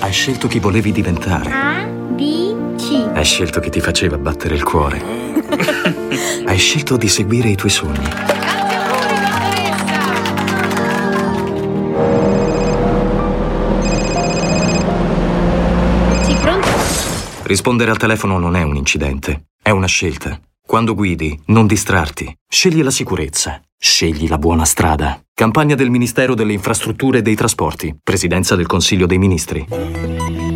Hai scelto chi volevi diventare. A, B, C. Hai scelto chi ti faceva battere il cuore. Hai scelto di seguire i tuoi sogni. Tanti auguri, dottoressa! Sì, pronto? Rispondere al telefono non è un incidente, è una scelta. Quando guidi, non distrarti. Scegli la sicurezza. Scegli la buona strada. Campagna del Ministero delle Infrastrutture e dei Trasporti. Presidenza del Consiglio dei Ministri.